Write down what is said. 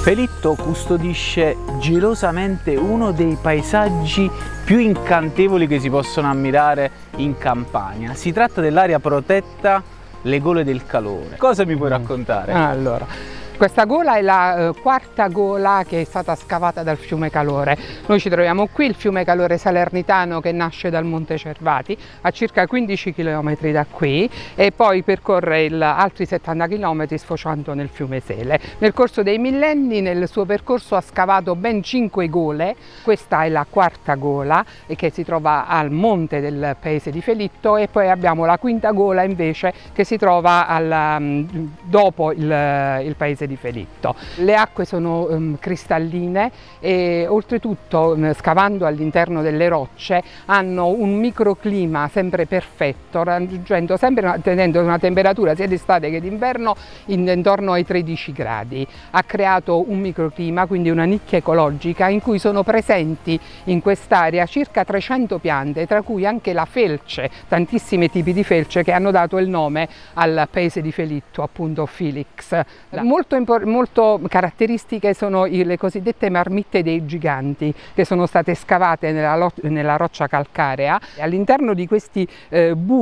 Felitto custodisce gelosamente uno dei paesaggi più incantevoli che si possono ammirare in Campania. Si tratta dell'area protetta Le Gole del Calore. Cosa mi puoi raccontare? Allora, questa gola è la quarta gola che è stata scavata dal fiume Calore. Noi ci troviamo qui, il fiume Calore Salernitano, che nasce dal Monte Cervati, a circa 15 km da qui, e poi percorre altri 70 km sfociando nel fiume Sele. Nel corso dei millenni, nel suo percorso, ha scavato ben 5 gole. Questa è la quarta gola che si trova al monte del paese di Felitto, e poi abbiamo la quinta gola invece che si trova dopo il paese di Felitto. Le acque sono cristalline e oltretutto, scavando all'interno delle rocce, hanno un microclima sempre perfetto, raggiungendo sempre, tenendo una temperatura sia d'estate che d'inverno intorno ai 13 gradi. Ha creato un microclima, quindi una nicchia ecologica, in cui sono presenti in quest'area circa 300 piante, tra cui anche la felce, tantissimi tipi di felce che hanno dato il nome al paese di Felitto, appunto Felix. Molto caratteristiche sono le cosiddette marmitte dei giganti, che sono state scavate nella roccia calcarea. All'interno di questi buchi